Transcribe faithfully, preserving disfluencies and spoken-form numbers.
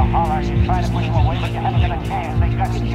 holler. You try to push them away, but you haven't got a chance. They got you.